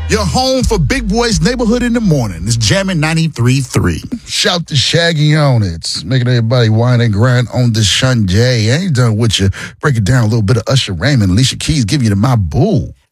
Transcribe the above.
Your home for Big Boy's Neighborhood in the Morning. It's jamming 93.3. Shout to Shaggy on it. It's making everybody whine and grind on the Shun J. I ain't done with you. Break it down a little bit of Usher Raymond, Alicia Keys, give you to my boo.